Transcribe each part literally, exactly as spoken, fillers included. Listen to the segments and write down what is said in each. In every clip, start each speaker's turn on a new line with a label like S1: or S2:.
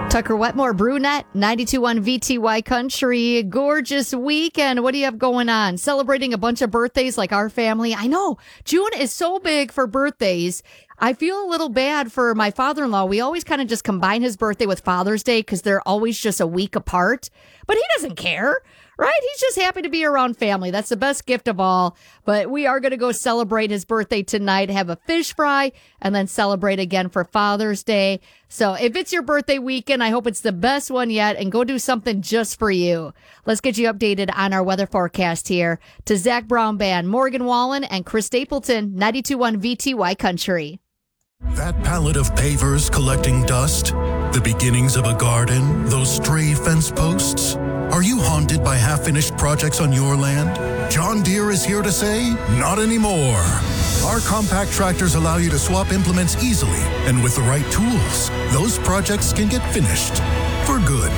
S1: Tucker Wetmore, Brunette, ninety-two point one V T Y Country. Gorgeous weekend. What do you have going on? Celebrating a bunch of birthdays like our family. I know June is so big for birthdays. I feel a little bad for my father-in-law. We always kind of just combine his birthday with Father's Day because they're always just a week apart. But he doesn't care, right? He's just happy to be around family. That's the best gift of all. But we are going to go celebrate his birthday tonight, have a fish fry, and then celebrate again for Father's Day. So if it's your birthday weekend, I hope it's the best one yet, and go do something just for you. Let's get you updated on our weather forecast here to Zach Brown Band, Morgan Wallen, and Chris Stapleton, ninety-two point one V T Y Country.
S2: That pallet of pavers collecting dust, the beginnings of a garden, those stray fence posts. Are you haunted by half-finished projects on your land? John Deere is here to say, not anymore. Our compact tractors allow you to swap implements easily, and with the right tools, those projects can get finished for good.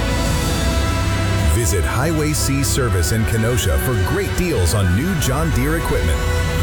S3: Visit Highway C Service in Kenosha for great deals on new John Deere equipment.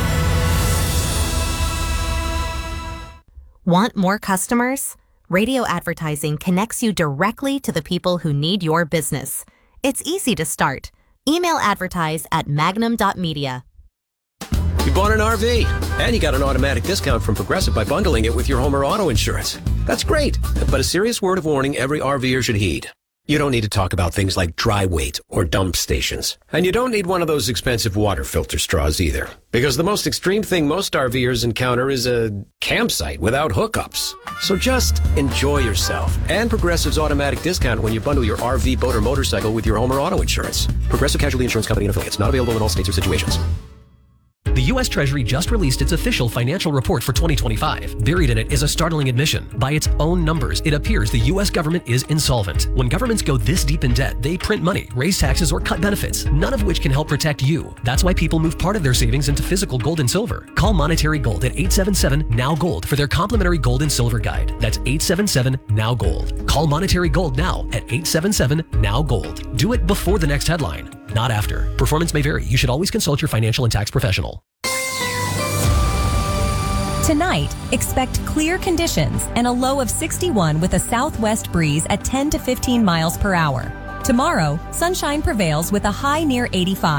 S4: Want more customers? Radio advertising connects you directly to the people who need your business. It's easy to start. Email advertise at magnum dot media.
S5: You bought an R V, and you got an automatic discount from Progressive by bundling it with your home or auto insurance. That's great, but a serious word of warning every RVer should heed. You don't need to talk about things like dry weight or dump stations. And you don't need one of those expensive water filter straws either. Because the most extreme thing most RVers encounter is a campsite without hookups. So just enjoy yourself and Progressive's automatic discount when you bundle your R V, boat, or motorcycle with your home or auto insurance. Progressive Casualty Insurance Company and affiliates. Not available in all states or situations.
S6: The U S Treasury just released its official financial report for twenty twenty-five. Buried in it is a startling admission. By its own numbers, it appears the U S government is insolvent. When governments go this deep in debt, they print money, raise taxes, or cut benefits, none of which can help protect you. That's why people move part of their savings into physical gold and silver. Call Monetary Gold at eight seven seven, N O W, GOLD for their complimentary gold and silver guide. That's eight seven seven, N O W, GOLD. Call Monetary Gold now at eight seven seven, N O W, GOLD. Do it before the next headline, not after. Performance may vary. You should always consult your financial and tax professional.
S7: Tonight, expect clear conditions and a low of sixty-one with a southwest breeze at ten to fifteen miles per hour. Tomorrow, sunshine prevails with a high near eighty-five.